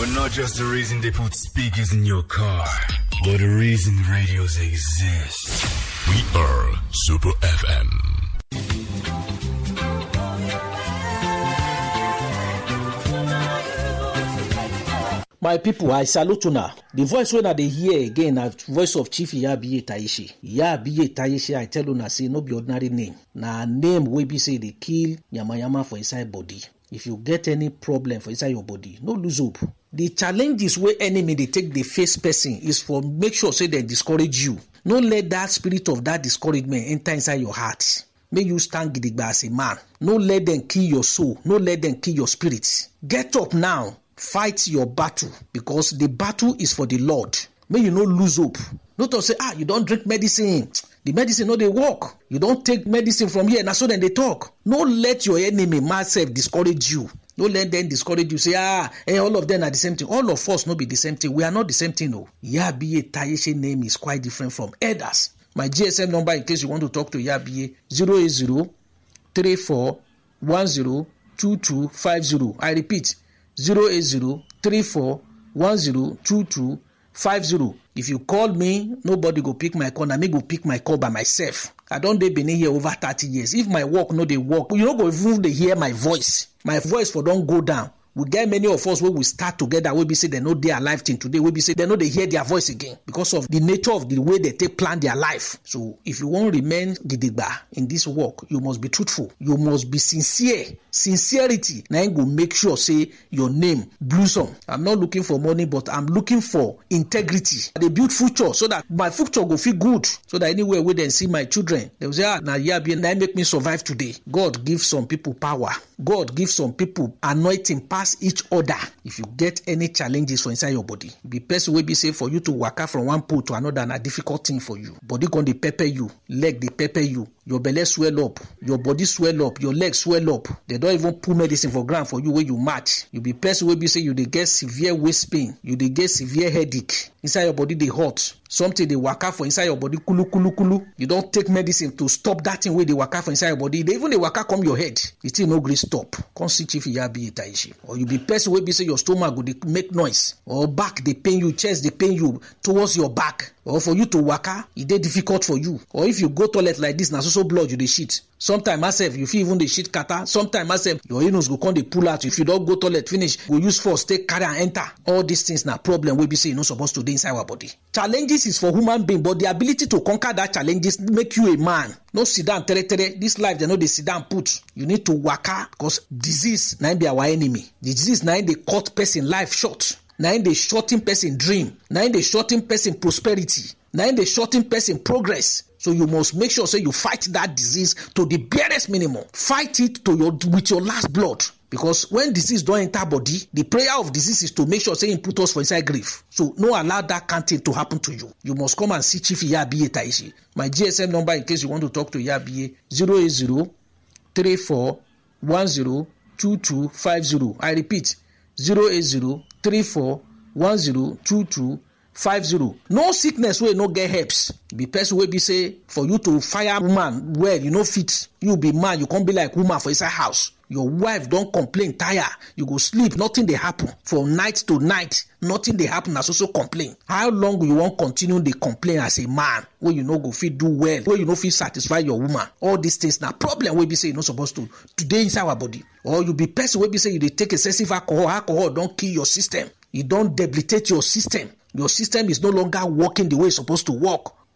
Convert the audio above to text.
But not just the reason they put speakers in your car, but the reason radios exist. We are Super FM. My people, I salute una. The voice when I dey hear again na voice of Chief Iyabiye Taishe. Iyabiye Taishe, I tell una say no be ordinary name. Na name wey be say dey kill yamayama for inside body. If you get any problem for inside your body, no lose hope. The challenges wey enemy dey take dey face person is for make sure say dem discourage you. No let that spirit of that discouragement enter inside your heart. Make you stand gidigba as a man. No let them kill your soul. No let them kill your spirit. Get up now. Fight your battle because the battle is for the Lord. May you no lose hope. Not to say, you don't drink medicine. The medicine no dey work. You don't take medicine from here. Na so then they talk. No let your enemy myself discourage you. No let them discourage you. Say, all of them are the same thing. All of us no be the same thing. We are not the same thing. No. Iyabiye Taishe name is quite different from others. My GSM number in case you want to talk to Iyabiye 080-3410-2250. I repeat 080-3410-2250. If you call me, nobody go pick my call. Na me go pick my call by myself. I don dey Benin here over 30 years. If my work no dey work, you no go even dey hear my voice. My voice for don go down. We get many of us wey we start together wey be say they no dey alive till today, wey be say they no dey hear their voice again because of the nature of the way they take plan their life. So if you wan remain gidigba in this work, you must be truthful. You must be sincere. Sincerity na go make sure say your name blossom. I'm not looking for money, but I'm looking for integrity. I dey build future so that my future go feel good. So that anywhere where they see my children, they will say, na Iyabiye na make me survive today. God give some people power. God give some people anointing pass each other. If you get any challenges for inside your body, the person will be say for you to waka from one pole to another na difficult thing for you. Body gon dey pepper you, leg dey pepper you, your belly swell up, your body swell up, your leg swell up. They don't even put medicine for ground for you where you match. You be person will be say you dey get severe waist pain, you dey get severe headache, inside your body dey hot. Something dey waka for inside your body kulu kulu kulu. You don't take medicine to stop that thing where dey waka for inside your body. They even dey waka come your head. The thing no gree stop. Come see Chief Iyabiye Taishe. Or you be person wey be say your stomach go dey make noise, or back dey pain you, chest dey pain you towards your back, or for you to waka e dey difficult for you. Or if you go toilet like this, na so blood you dey shit. Sometimes myself you feel even dey shit kata. Sometimes myself your anus go come dey pull out. If you don't go toilet finish, go use force take carry and enter. All these things na problem wey be say you no supposed to dey inside our body. Challenges is for human being, but the ability to conquer that challenges make you a man. No sit down tere. This life they know they sit down put. You need to waka because disease na be our enemy. The disease na dey cut person life short. Na dey shorten person dream. Na dey shorten person prosperity. Na dey shorten person progress. So you must make sure say you fight that disease to the barest minimum. Fight it with your last blood. Because when disease don't enter body, the prayer of disease is to make sure say you put us for inside grief. So no allow that kind of thing to happen to you. You must come and see Chief Iyabiye Taishe. My GSM number in case you want to talk to Iyabiye 080-3410-2250. I repeat 080-3410-2250. No sickness wey no get helps. Be person wey be say for you to fire woman well, you no fit. You be man, you can't be like woman for inside house. Your wife don't complain, tire. You go sleep, nothing dey happen. From night to night, nothing dey happen, as also complain. How long you want continue dey complain as a man? Where you no go fit do well, where you no fit satisfy your woman. All these things na problem wey be say you no supposed to today inside our body. Or you be person wey be say you dey take excessive alcohol. Alcohol don't kill your system. You don't debilitate your system. Your system is no longer working the way it's supposed to work.